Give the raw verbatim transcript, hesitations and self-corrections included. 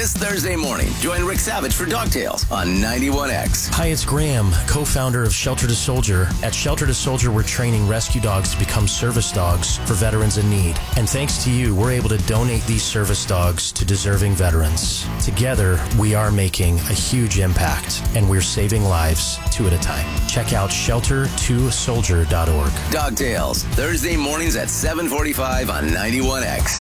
This Thursday morning, join Rick Savage for Dog Tales on ninety-one X. Hi, it's Graham, co-founder of Shelter to Soldier. At Shelter to Soldier, we're training rescue dogs to become service dogs for veterans in need. And thanks to you, we're able to donate these service dogs to deserving veterans. Together, we are making a huge impact, and we're saving lives two at a time. Check out shelter to soldier dot org. Dog Tales, Thursday mornings at seven forty-five on ninety-one X.